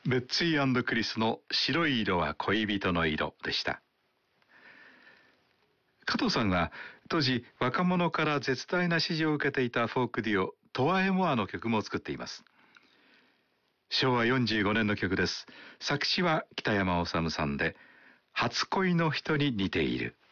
ベッツィー&クリスの白い色は恋人の色でした。加藤さんは当時若者から絶大な支持を受けていたフォークデュオトワ・エ・モアの曲も作っています。昭和45年の曲です。作詞は北山治さんで、初恋の人に似ている。